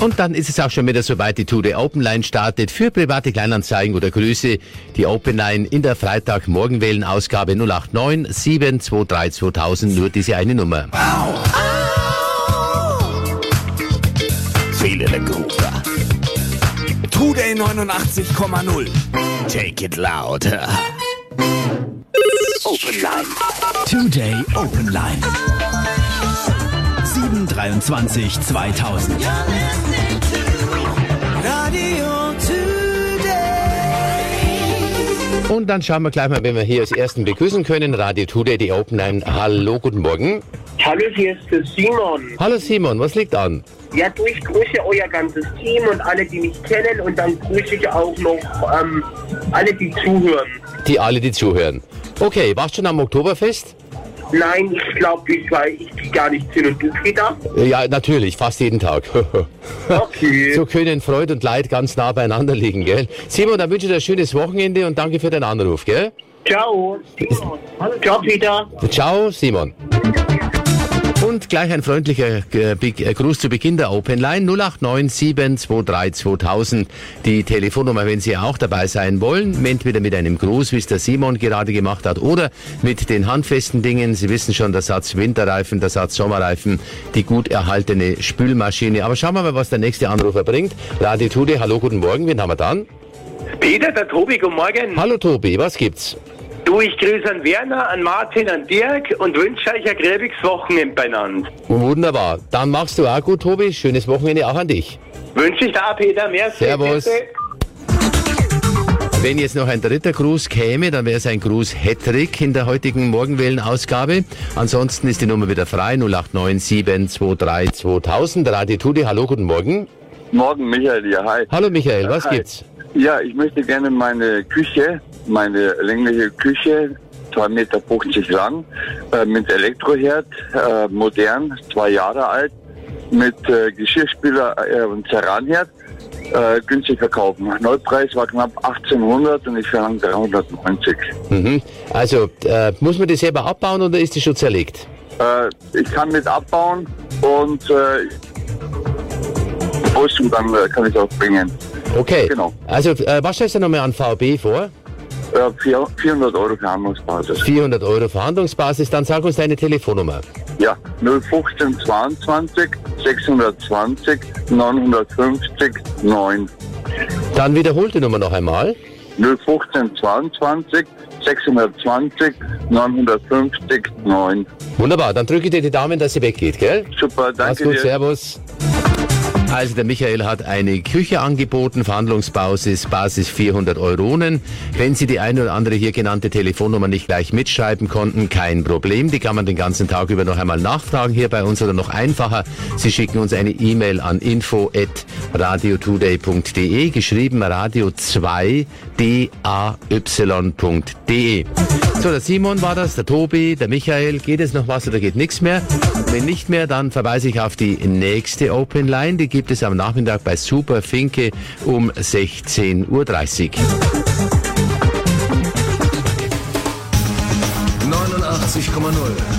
Und dann ist es auch schon wieder soweit, die Today Open Line startet. Für private Kleinanzeigen oder Grüße die Open Line in der Freitag-Morgenwellen-Ausgabe 089 723 2000. Nur diese eine Nummer. Feeling a groove. Today 89,0. Take it loud. Open Line. Today Open Line. 723 2000. Radio Today. Und dann schauen wir gleich mal, wenn wir hier als Ersten begrüßen können. Radio Today, die Open Line. Hallo, guten Morgen. Hallo, hier ist der Simon. Hallo Simon, was liegt an? Ja, du, ich grüße euer ganzes Team und alle, die mich kennen. Und dann grüße ich auch noch alle, die zuhören. Die zuhören. Okay, warst du schon am Oktoberfest? Nein, ich glaube nicht, weil ich gehe gar nicht hin. Und du, Peter? Ja, natürlich, fast jeden Tag. Okay. So können Freude und Leid ganz nah beieinander liegen, gell? Simon, dann wünsche ich dir ein schönes Wochenende und danke für deinen Anruf, gell? Ciao. Simon. Ciao, Peter. Ciao, Simon. Und gleich ein freundlicher Gruß zu Beginn der Open Line 089 723 2000. Die Telefonnummer, wenn Sie auch dabei sein wollen, entweder mit einem Gruß, wie es der Simon gerade gemacht hat, oder mit den handfesten Dingen. Sie wissen schon, der Satz Winterreifen, der Satz Sommerreifen, die gut erhaltene Spülmaschine. Aber schauen wir mal, was der nächste Anrufer bringt. Radio Today, hallo, guten Morgen, wen haben wir dann? Peter, der Tobi, guten Morgen. Hallo Tobi, was gibt's? Du, ich grüße an Werner, an Martin, an Dirk und wünsche euch ein gräbiges Wochenende beieinander. Wunderbar. Dann machst du auch gut, Tobi. Schönes Wochenende auch an dich. Wünsche ich da, Peter. Merci. Servus. Bitte. Wenn jetzt noch ein dritter Gruß käme, dann wäre es ein Gruß-Hattrick in der heutigen Morgenwellen-Ausgabe. Ansonsten ist die Nummer wieder frei, 089 723 2000. Radio Today, hallo, guten Morgen. Morgen, Michael, ja, hi. Hallo Michael, was Hi. gibt's? Ja, ich möchte gerne meine Küche, meine längliche Küche, 2,50 Meter lang, mit Elektroherd, modern, 2 Jahre alt, mit Geschirrspüler und Ceranherd, günstig verkaufen. Neupreis war knapp 1800 und ich verlange 390. Mhm. Also, muss man die selber abbauen oder ist die schon zerlegt? Ich kann mit abbauen und und dann kann ich es auch bringen. Okay. Genau. Also, was stellst du nochmal an VB vor? 400 Euro Verhandlungsbasis. 400 Euro Verhandlungsbasis, dann sag uns deine Telefonnummer. Ja, 015 22 620 950 9. Dann wiederholt die Nummer noch einmal. 015 22 620 950 9. Wunderbar, dann drücke ich dir die Daumen, dass sie weggeht, gell? Super, Mach's danke gut, dir. servus. Also der Michael hat eine Küche angeboten, Verhandlungsbasis, Basis 400 Euronen. Wenn Sie die eine oder andere hier genannte Telefonnummer nicht gleich mitschreiben konnten, kein Problem. Die kann man den ganzen Tag über noch einmal nachfragen hier bei uns oder noch einfacher. Sie schicken uns eine E-Mail an info@radiotoday.de, geschrieben radio2day.de. So, der Simon war das, der Tobi, der Michael. Geht es noch was oder geht nichts mehr? Wenn nicht mehr, dann verweise ich auf die nächste Open Line. Die gibt es am Nachmittag bei Super Finke um 16:30 Uhr. 89,0.